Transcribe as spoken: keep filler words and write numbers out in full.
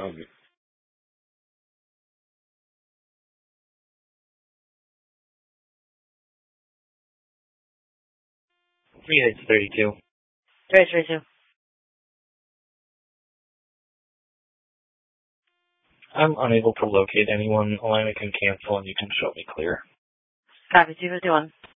Okay. Three Heights thirty-two. Three thirty-two. I'm unable to locate anyone. Alana can cancel and you can show me clear. Copy two fifty-one.